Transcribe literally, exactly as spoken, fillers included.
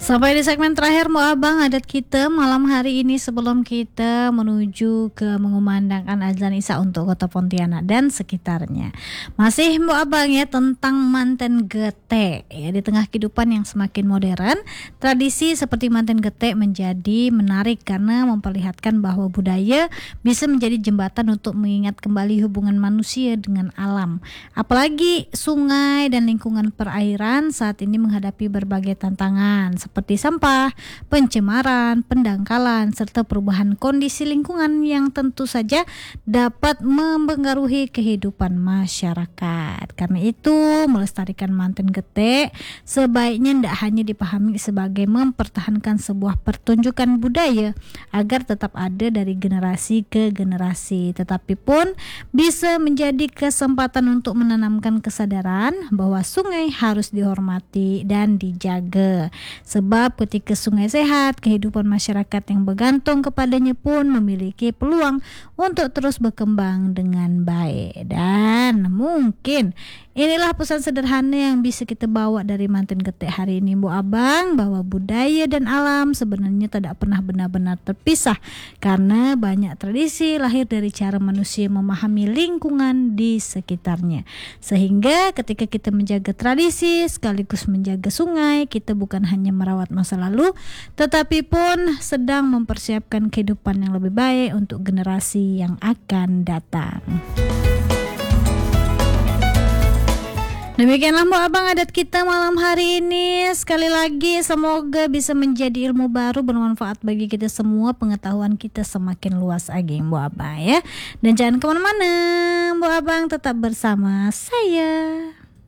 Sampai di segmen terakhir Mbok Abang adat kita malam hari ini sebelum kita menuju ke mengumandangkan azan Isya untuk Kota Pontianak dan sekitarnya. Masih Mbok Abang ya tentang manten getek ya, di tengah kehidupan yang semakin modern, tradisi seperti manten getek menjadi menarik karena memperlihatkan bahwa budaya bisa menjadi jembatan untuk mengingat kembali hubungan manusia dengan alam. Apalagi sungai dan lingkungan perairan saat ini menghadapi berbagai tantangan seperti sampah, pencemaran, pendangkalan, serta perubahan kondisi lingkungan yang tentu saja dapat mempengaruhi kehidupan masyarakat. Karena itu, melestarikan manten getek sebaiknya tidak hanya dipahami sebagai mempertahankan sebuah pertunjukan budaya agar tetap ada dari generasi ke generasi, tetapi pun bisa menjadi kesempatan untuk menanamkan kesadaran bahwa sungai harus dihormati dan dijaga. Sebab ketika sungai sehat, kehidupan masyarakat yang bergantung kepadanya pun memiliki peluang untuk terus berkembang dengan baik. Dan mungkin inilah pesan sederhana yang bisa kita bawa dari manten getek hari ini Mbok Abang, bahwa budaya dan alam sebenarnya tidak pernah benar-benar terpisah karena banyak tradisi lahir dari cara manusia memahami lingkungan di sekitarnya. Sehingga ketika kita menjaga tradisi sekaligus menjaga sungai, kita bukan hanya merawat masa lalu, tetapi pun sedang mempersiapkan kehidupan yang lebih baik untuk generasi yang akan datang. Demikianlah Mbok Abang adat kita malam hari ini. Sekali lagi semoga bisa menjadi ilmu baru bermanfaat bagi kita semua, pengetahuan kita semakin luas lagi Mbok Abang ya. Dan jangan kemana-mana Mbok Abang, tetap bersama saya.